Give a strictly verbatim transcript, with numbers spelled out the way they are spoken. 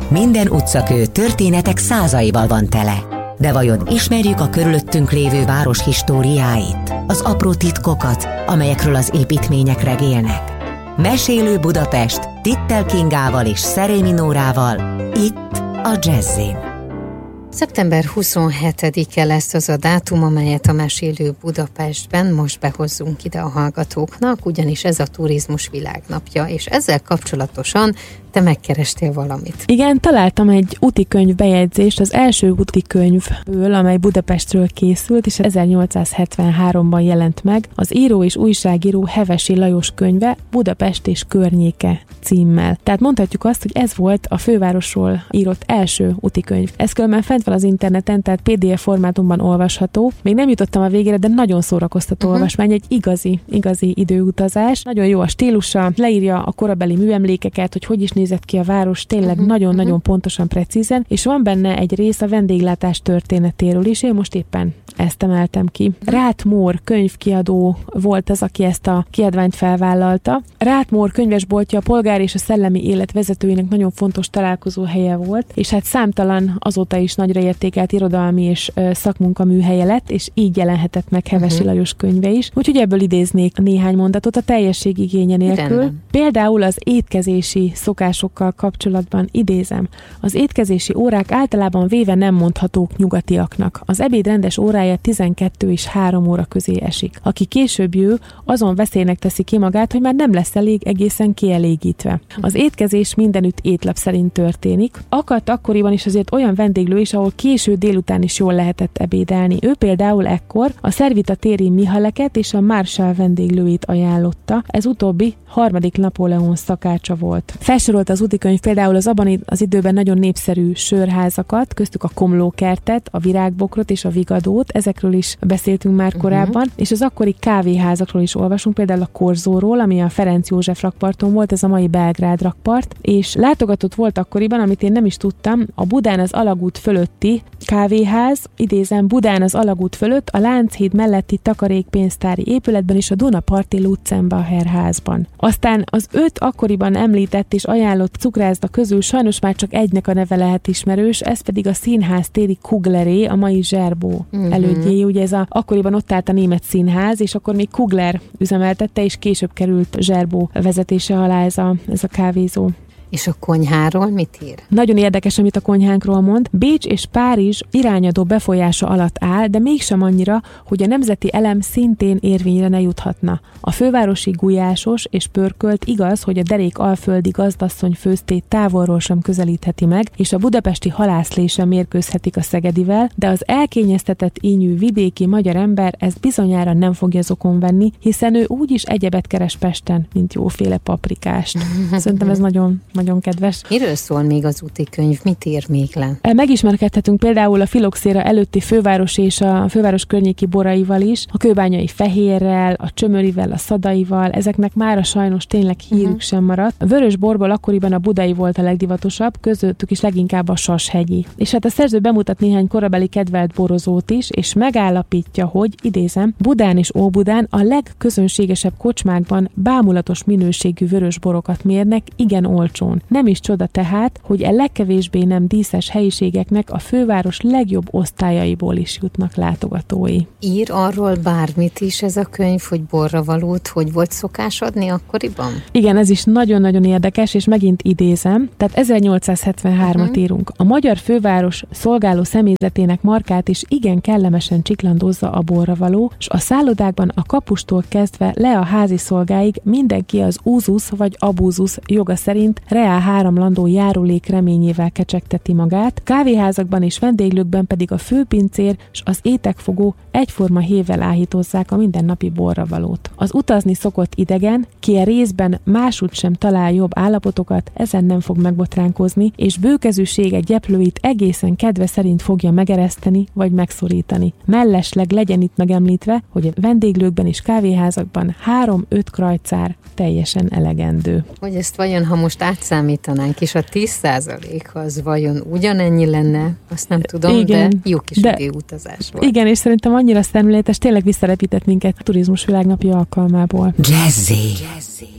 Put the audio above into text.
Minden utcakő történetek százaival van tele. De vajon ismerjük a körülöttünk lévő város históriáit? Az apró titkokat, amelyekről az építmények regélnek? Mesélő Budapest Tittel Kingával és Szerémi Nórával, itt a Jazzin. szeptember huszonhetedike lesz az a dátum, amelyet a Mesélő Budapestben most behozzunk ide a hallgatóknak, ugyanis ez a turizmus világnapja, és ezzel kapcsolatosan te megkerestél valamit. Igen, találtam egy útikönyv bejegyzést az első útikönyvből, amely Budapestről készült, és ezernyolcszázhetvenháromban jelent meg, az író és újságíró Hevesi Lajos könyve Budapest és környéke címmel. Tehát mondhatjuk azt, hogy ez volt a fővárosról írott első útikönyv. Ez különben fent van az interneten, tehát pé dé ef formátumban olvasható. Még nem jutottam a végére, de nagyon szórakoztató uh-huh. olvasmány, egy igazi, igazi időutazás. Nagyon jó a stílusa, leírja a korabeli műemlékeket, hogy hogy is nézett ki a város, tényleg uh-huh. nagyon-nagyon uh-huh. pontosan, precízen, és van benne egy rész a vendéglátás történetéről is, én most éppen ezt emeltem ki. Uh-huh. Ráth Mór könyvkiadó volt az, aki ezt a kiadványt felvállalta. Ráth Mór könyvesboltja a polgár és a szellemi élet vezetőinek nagyon fontos találkozó helye volt, és hát számtalan azóta is nagyra értékelt irodalmi és ö, szakmunkaműhelye lett, és így jelenhetett meg Hevesi uh-huh. Lajos könyve is. Úgyhogy ebből idéznék néhány mondatot a teljesség igénye nélkül. Rendben. Például az étkezési szokásokkal kapcsolatban idézem. Az étkezési órák általában véve nem mondhatók nyugatiaknak. Az ebéd rendes órája tizenkettő és három óra közé esik. Aki később jő, azon veszélynek teszi ki magát, hogy már nem lesz elég egészen kielégítve. Az étkezés mindenütt étlap szerint történik. Akadt akkoriban is azért olyan vendéglő is, ahol késő délután is jól lehetett ebédelni. Ő például ekkor a Szervita téri Mihaleket és a Marshall vendéglőit ajánlotta. Ez utóbbi harmadik Napóleon szakácsa volt. Felsorolt az útikönyv például az abban az időben nagyon népszerű sörházakat, köztük a Komlókertet, a Virágbokrot és a Vigadót, ezekről is beszéltünk már uh-huh. korábban, és az akkori kávéházakról is olvasunk, például a Korzóról, ami a Ferenc József rakparton volt, ez a mai Belgrád rakpart, és látogatott volt akkoriban, amit én nem is tudtam, a Budán az Alagút fölötti kávéház, idézem, Budán az Alagút fölött, a Lánchíd melletti takarékpénztári épületben és a Dunaparti Lutzenbacher házban. Aztán az öt akkoriban említett és ajánlott cukrászda közül sajnos már csak egynek a neve lehet ismerős, ez pedig a színház téri Kugleré, a mai Zserbó uh-huh. elődjéé, ugye ez a, akkoriban ott állt a német színház, és akkor még Kugler üzemeltette, és később került Zserbó vezetése alá ez a, ez a kávézó. És a konyháról mit ír? Nagyon érdekes, amit a konyhánkról mond. Bécs és Párizs irányadó befolyása alatt áll, de mégsem annyira, hogy a nemzeti elem szintén érvényre ne juthatna. A fővárosi gulyásos és pörkölt igaz, hogy a derék alföldi gazdasszony főztét távolról sem közelítheti meg, és a budapesti halászlé sem mérkőzhetik a szegedivel, de az elkényeztetett ínyű vidéki magyar ember ezt bizonyára nem fogja zokon venni, hiszen ő úgyis egyebet keres Pesten, mint jóféle paprikást. Szerintem ez nagyon Nagyon kedves. Miről szól még az útikönyv? Mit ír még le? Megismerkedhetünk például a filoxéra előtti főváros és a főváros környéki boraival is, a kőbányai fehérrel, a csömörivel, a szadaival, ezeknek mára sajnos tényleg hírük uh-huh. sem maradt. A vörös borból akkoriban a budai volt a legdivatosabb, közöttük is leginkább a Sashegyi. És hát a szerző bemutat néhány korabeli kedvelt borozót is, és megállapítja, hogy, idézem, Budán és Óbudán a legközönségesebb kocsmákban bámulatos minőségű vörös borokat mérnek, igen olcsón. Nem is csoda tehát, hogy a legkevésbé nem díszes helyiségeknek a főváros legjobb osztályaiból is jutnak látogatói. Ír arról bármit is ez a könyv, hogy borra valót, hogy volt szokás adni akkoriban? Igen, ez is nagyon-nagyon érdekes, és megint idézem, tehát ezernyolcszázhetvenhármat uh-huh. írunk. A magyar főváros szolgáló személyzetének markát is igen kellemesen csiklandozza a borra való, és a szállodákban a kapustól kezdve le a házi szolgáig mindenki az úzus vagy abúzus joga szerint reál háromlandó járulék reményével kecsegteti magát, kávéházakban és vendéglőkben pedig a főpincér és az étekfogó egyforma hévvel áhítozzák a mindennapi borravalót. Az utazni szokott idegen, ki a részben másút sem talál jobb állapotokat, ezen nem fog megbotránkozni, és bőkezűsége gyeplőit egészen kedve szerint fogja megereszteni vagy megszorítani. Mellesleg legyen itt megemlítve, hogy a vendéglőkben és kávéházakban három-öt krajcár teljesen elegendő. Hogy ezt vajon, ha most átszámítanánk, és a tíz százalék az vajon ugyanennyi lenne, azt nem tudom, igen, de jó kis időutazás volt. Igen, és szerintem annyira szemléletes, tényleg visszarepített minket a turizmus világnapja alkalmából. Jazzy. Jazzy.